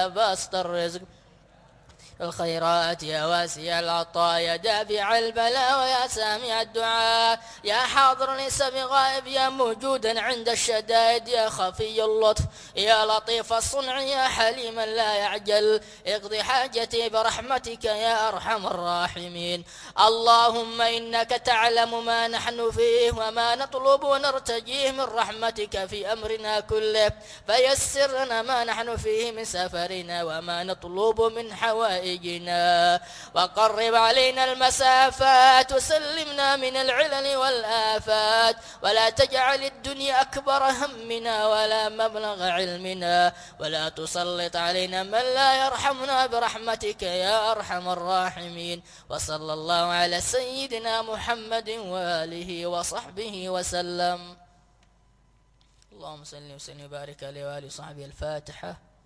يا باسط الرزق الخيرات يا واسع العطاء يا دافع البلاء ويا سامع الدعاء يا حاضر ليس بغائب يا موجودا عند الشدائد يا خفي اللطف يا لطيف الصنع يا حليما لا يعجل اقضي حاجتي برحمتك يا أرحم الراحمين. اللهم إنك تعلم ما نحن فيه وما نطلب ونرتجيه من رحمتك في أمرنا كله، فيسر لنا ما نحن فيه من سفرنا وما نطلب من حوائجنا، وقرب علينا المسافات وسلمنا من العلل والآفات، ولا تجعل الدنيا أكبر همنا ولا مبلغ علمنا، ولا تسلط علينا من لا يرحمنا برحمتك يا أرحم الراحمين. وصلى الله على سيدنا محمد وآله وصحبه وسلم. اللهم صل وسلم وبارك عليه وآله وصحبه. الفاتحة.